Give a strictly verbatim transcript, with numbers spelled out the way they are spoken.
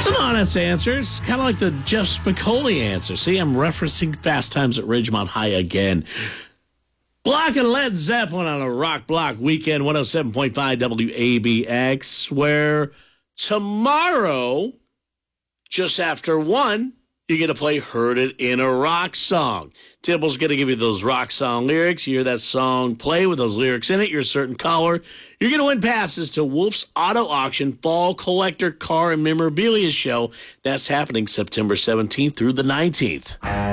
It's an honest answer. It's kind of like the Jeff Spicoli answer. See, I'm referencing Fast Times at Ridgemont High again. Block and Led Zeppelin on a Rock Block weekend, one oh seven point five W A B X, where tomorrow, just after one, you're going to play Heard It in a Rock Song. Tibble's going to give you those rock song lyrics. You hear that song play with those lyrics in it. You're a certain caller. You're going to win passes to Wolf's Auto Auction Fall Collector Car and Memorabilia Show. That's happening September seventeenth through the nineteenth.